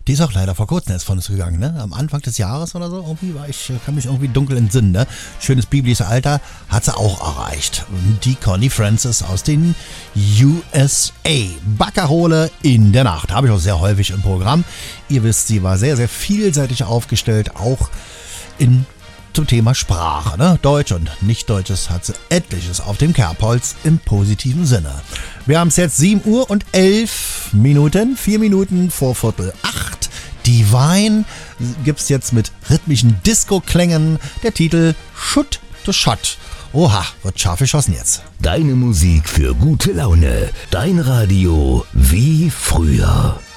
Die ist auch leider vor kurzem erst von uns gegangen, ne? Am Anfang des Jahres oder so. Irgendwie kann mich irgendwie dunkel entsinnen, ne? Schönes biblisches Alter hat sie auch erreicht. Die Connie Francis aus den USA. Baccarole in der Nacht. Habe ich auch sehr häufig im Programm. Ihr wisst, sie war sehr, sehr vielseitig aufgestellt, auch zum Thema Sprache, ne? Deutsch und Nicht-Deutsches hat sie etliches auf dem Kerbholz im positiven Sinne. Wir haben es jetzt 7 Uhr und 11 Minuten, 4 Minuten vor 7:45. Divine gibt's jetzt mit rhythmischen Disco-Klängen. Der Titel Shoot to Shot. Oha, wird scharf geschossen jetzt. Deine Musik für gute Laune. Dein Radio wie früher.